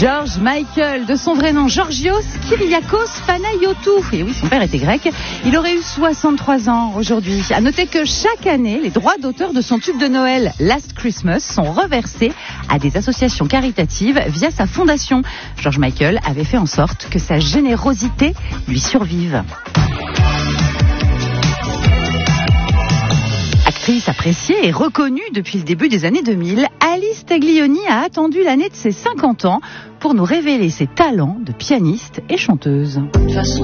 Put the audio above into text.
George Michael, de son vrai nom Georgios Kyriakos Panayotou. Et oui, son père était grec. Il aurait eu 63 ans aujourd'hui. À noter que chaque année, les droits d'auteur de son tube de Noël Last Christmas sont reversés à des associations caritatives via sa fondation. George Michael avait fait en sorte que sa générosité lui survive. Actrice appréciée et reconnue depuis le début des années 2000, Alice Taglioni a attendu l'année de ses 50 ans pour nous révéler ses talents de pianiste et chanteuse.